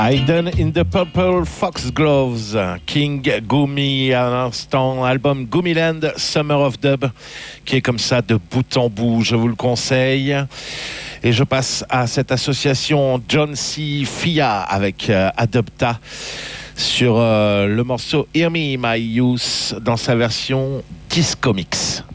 Hidden in the Purple Foxgloves, King Gumi, à l'instant, album Gumiland, Summer of Dub, qui est comme ça de bout en bout, je vous le conseille. Et je passe à cette association John C. Fia avec Adopta sur le morceau Hear Me My Youth dans sa version Disco Mix.